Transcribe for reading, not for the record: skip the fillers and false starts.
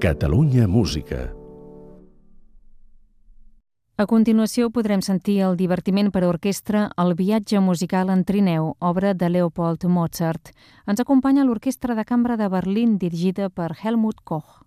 Catalunya Música. A continuació podrem sentir el divertiment per a orquestra El viatge musical en trineu, obra de Leopold Mozart. Ens acompanya l'Orquestra de Cambra de Berlín dirigida per Helmut Koch.